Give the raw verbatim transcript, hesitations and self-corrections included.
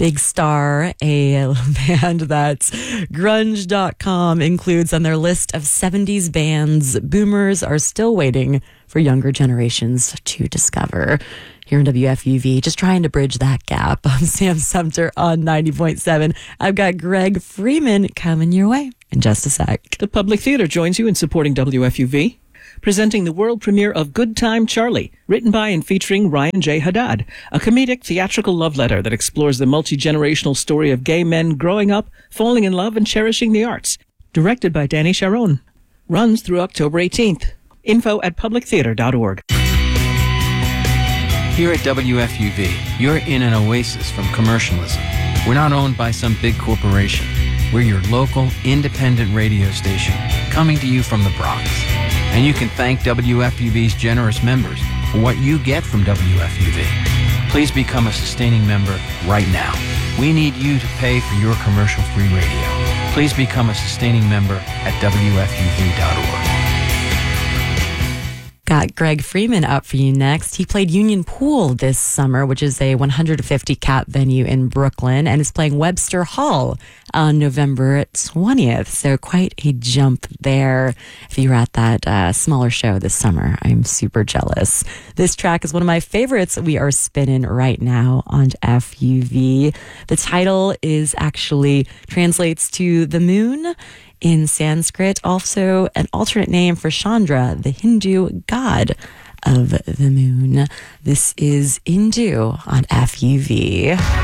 Big Star, a band that grunge dot com includes on their list of seventies bands boomers are still waiting for younger generations to discover. Here in W F U V, just trying to bridge that gap. I'm Sam Sumter on ninety point seven. I've got Greg Freeman coming your way in just a sec. The Public Theater joins you in supporting W F U V, presenting the world premiere of Good Time Charlie, written by and featuring Ryan J. Haddad, a comedic theatrical love letter that explores the multi-generational story of gay men growing up, falling in love, and cherishing the arts. Directed by Danny Sharon. Runs through October eighteenth. Info at public theater dot org. Here at W F U V, you're in an oasis from commercialism. We're not owned by some big corporation. We're your local, independent radio station, coming to you from the Bronx. And you can thank W F U V's generous members for what you get from W F U V. Please become a sustaining member right now. We need you to pay for your commercial-free radio. Please become a sustaining member at W F U V dot org. Got Greg Freeman up for you next. He played Union Pool this summer, which is a one hundred fifty cap venue in Brooklyn, and is playing Webster Hall on November twentieth. So quite a jump there. If you were at that uh, smaller show this summer, I'm super jealous. This track is one of my favorites we are spinning right now on F U V. The title is actually translates to the moon in Sanskrit, also an alternate name for Chandra, the Hindu god of the moon. This is Indu on F U V.